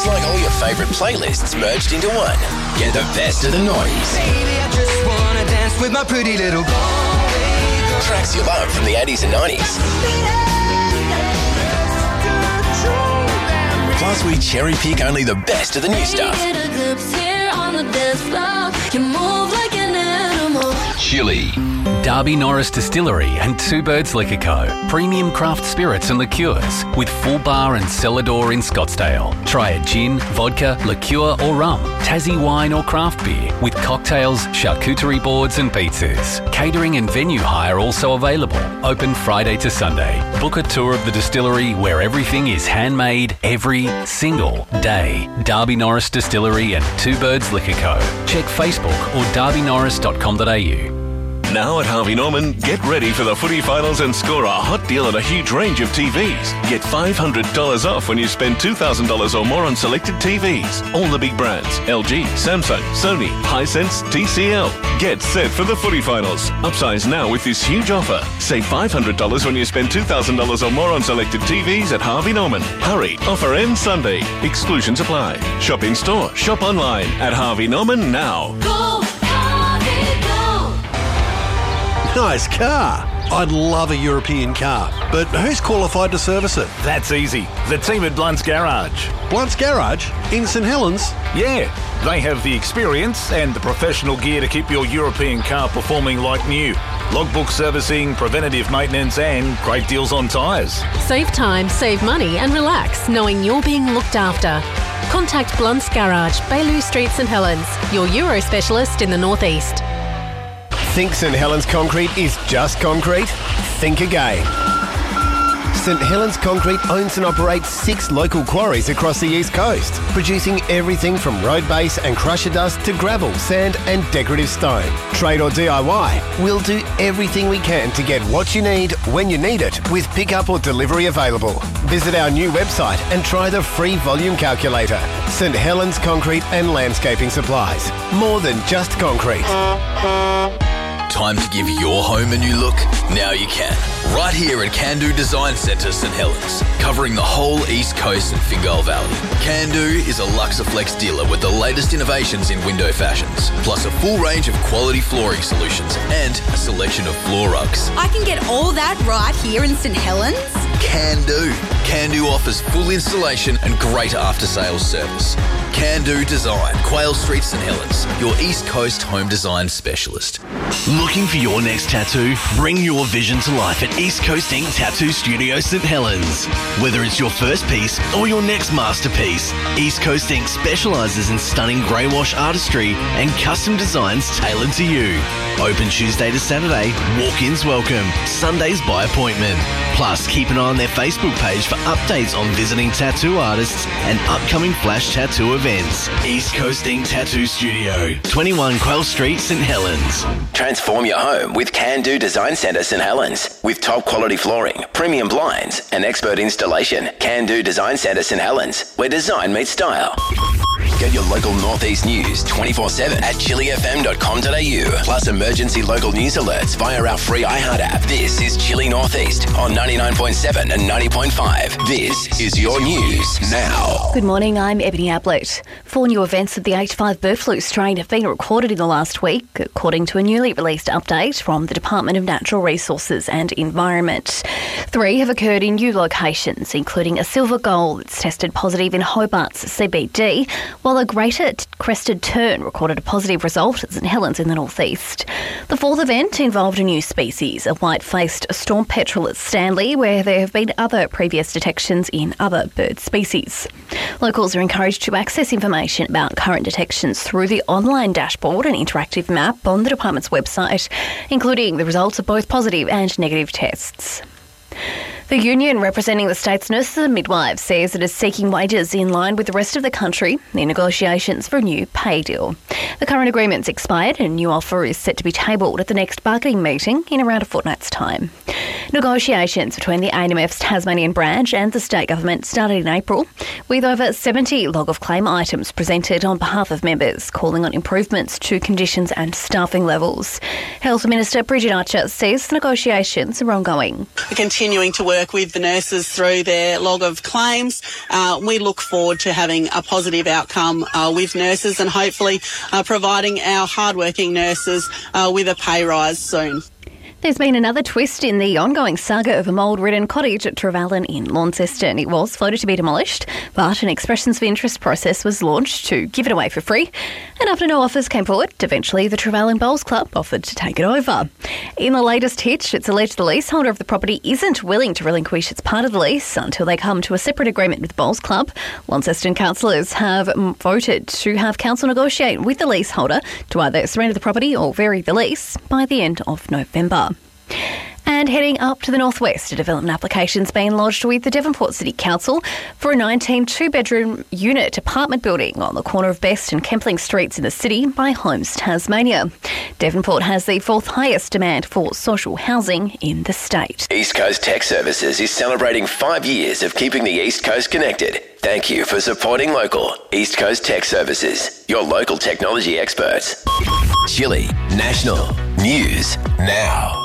It's like all your favourite playlists merged into one. Get the best of the noughties. Baby, I just wanna dance with my pretty little Galway. Tracks you love from the 80s and 90s. Plus, we cherry pick only the best of the new stuff. Chili. Darby Norris Distillery and Two Birds Liquor Co. Premium craft spirits and liqueurs with full bar and cellar door in Scottsdale. Try a gin, vodka, liqueur or rum, Tassie wine or craft beer with cocktails, charcuterie boards and pizzas. Catering and venue hire also available. Open Friday to Sunday. Book a tour of the distillery where everything is handmade every single day. Darby Norris Distillery and Two Birds Liquor Co. Check Facebook or darbynorris.com.au. Now at Harvey Norman, get ready for the footy finals and score a hot deal on a huge range of TVs. Get $500 off when you spend $2,000 or more on selected TVs. All the big brands, LG, Samsung, Sony, Hisense, TCL. Get set for the footy finals. Upsize now with this huge offer. Save $500 when you spend $2,000 or more on selected TVs at Harvey Norman. Hurry, offer ends Sunday. Exclusions apply. Shop in store, shop online at Harvey Norman now. Go, Harvey, go! Nice car. I'd love a European car, but who's qualified to service it? That's easy. The team at Blunt's Garage. Blunt's Garage? In St Helens? Yeah, they have the experience and the professional gear to keep your European car performing like new. Logbook servicing, preventative maintenance and great deals on tyres. Save time, save money and relax knowing you're being looked after. Contact Blunt's Garage, Baillieu Street, St Helens, your Euro specialist in the Northeast. Think St Helens Concrete is just concrete? Think again. St Helens Concrete owns and operates 6 local quarries across the East Coast, producing everything from road base and crusher dust to gravel, sand and decorative stone. Trade or DIY, we'll do everything we can to get what you need when you need it, with pickup or delivery available. Visit our new website and try the free volume calculator. St Helens Concrete and Landscaping Supplies. More than just concrete. Time to give your home a new look? Now you can. Right here at Can-Do Design Centre, St Helens, covering the whole East Coast and Fingal Valley. Can-Do is a Luxaflex dealer with the latest innovations in window fashions, plus a full range of quality flooring solutions and a selection of floor rugs. I can get all that right here in St Helens? Can-Do. Can-Do offers full installation and great after-sales service. Can-Do Design, Quayle Street, St Helens, your East Coast home design specialist. Looking for your next tattoo? Bring your vision to life at East Coast Ink Tattoo Studio St Helens. Whether it's your first piece or your next masterpiece, East Coast Ink specialises in stunning grey wash artistry and custom designs tailored to you. Open Tuesday to Saturday, walk-ins welcome, Sundays by appointment. Plus, keep an eye on their Facebook page for updates on visiting tattoo artists and upcoming flash tattoo events. East Coast Ink Tattoo Studio, 21 Quayle Street, St Helens. Transform your home with Can-Do Design Centre, St Helens. With top quality flooring, premium blinds and expert installation. Can-Do Design Centre, St Helens, where design meets style. Get your local Northeast news 24/7 at chilifm.com.au. Plus emergency local news alerts via our free iHeart app. This is Chili Northeast on 99.7 and 90.5. This is your news now. Good morning, I'm Ebony Ablett. 4 new events of the H5 bird flu strain have been recorded in the last week, according to a newly released update from the Department of Natural Resources and Environment. 3 have occurred in new locations, including a silver gull that's tested positive in Hobart's CBD, while a greater crested tern recorded a positive result at St Helens in the northeast. The 4th event involved a new species, a white-faced storm petrel at Stanley, where there have been other previous detections in other bird species. Locals are encouraged to access information about current detections through the online dashboard and interactive map on the department's website, including the results of both positive and negative tests. The union representing the state's nurses and midwives says it is seeking wages in line with the rest of the country in negotiations for a new pay deal. The current agreement's expired and a new offer is set to be tabled at the next bargaining meeting in around a fortnight's time. Negotiations between the ANMF's Tasmanian branch and the state government started in April, with over 70 log of claim items presented on behalf of members, calling on improvements to conditions and staffing levels. Health Minister Bridget Archer says the negotiations are ongoing. We're continuing to work work with the nurses through their log of claims. We look forward to having a positive outcome with nurses and hopefully providing our hardworking nurses with a pay rise soon. There's been another twist in the ongoing saga of a mould-ridden cottage at Trevallyn in Launceston. It was floated to be demolished, but an expressions of interest process was launched to give it away for free. And after no offers came forward, eventually the Trevallyn Bowls Club offered to take it over. In the latest hitch, it's alleged the leaseholder of the property isn't willing to relinquish its part of the lease until they come to a separate agreement with the Bowls Club. Launceston councillors have voted to have council negotiate with the leaseholder to either surrender the property or vary the lease by the end of November. And heading up to the northwest, a development application's been lodged with the Devonport City Council for a 19 two-bedroom unit apartment building on the corner of Best and Kempling Streets in the city by Homes Tasmania. Devonport has the fourth highest demand for social housing in the state. East Coast Tech Services is celebrating 5 years of keeping the East Coast connected. Thank you for supporting local. East Coast Tech Services, your local technology experts. Chile National News Now.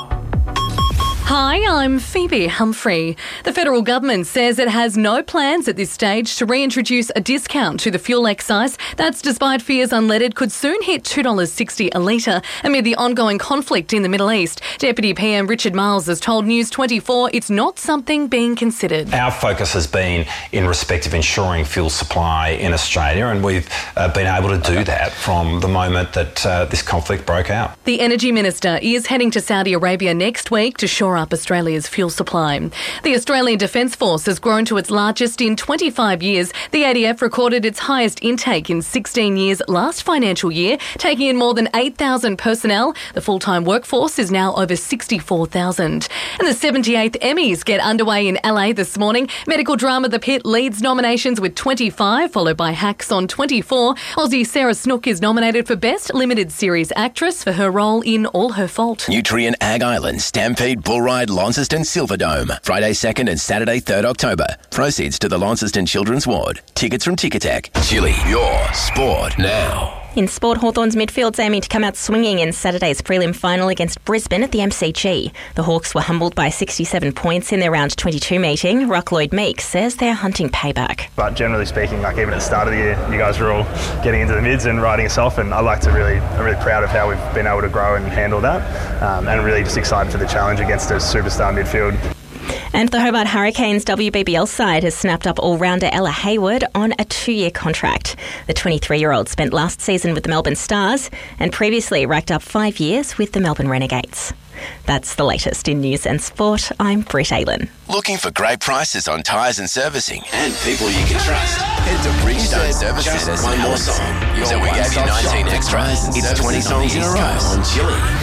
Hi, I'm Phoebe Humphrey. The federal government says it has no plans at this stage to reintroduce a discount to the fuel excise. That's despite fears unleaded could soon hit $2.60 a litre amid the ongoing conflict in the Middle East. Deputy PM Richard Miles has told News 24 it's not something being considered. Our focus has been in respect of ensuring fuel supply in Australia, and we've been able to do that from the moment that this conflict broke out. The Energy Minister is heading to Saudi Arabia next week to shore up Australia's fuel supply. The Australian Defence Force has grown to its largest in 25 years. The ADF recorded its highest intake in 16 years last financial year, taking in more than 8,000 personnel. The full-time workforce is now over 64,000. And the 78th Emmys get underway in LA this morning. Medical drama The Pit leads nominations with 25, followed by Hacks on 24. Aussie Sarah Snook is nominated for Best Limited Series Actress for her role in All Her Fault. Nutrien Ag Island Stampede Bull Ride Launceston Silverdome, Friday 2nd and Saturday 3rd October. Proceeds to the Launceston Children's Ward. Tickets from Ticketek. Chile, your sport now. In sport, Hawthorn's midfield's aiming to come out swinging in Saturday's prelim final against Brisbane at the MCG. The Hawks were humbled by 67 points in their round 22 meeting. Ruck Lloyd Meeks says they're hunting payback. But generally speaking, even at the start of the year, you guys were all getting into the mids and riding us off, and I'm really proud of how we've been able to grow and handle that, and really just excited for the challenge against a superstar midfield. And the Hobart Hurricanes WBBL side has snapped up all-rounder Ella Hayward on a 2-year contract. The 23-year-old spent last season with the Melbourne Stars and previously racked up 5 years with the Melbourne Renegades. That's the latest in news and sport. I'm Britt Aylen. Looking for great prices on tyres and servicing and people you can trust? Head to Bridgestone Service Centres. One more song. So we gave you 19 extras. It's 20 songs in a row on Chili.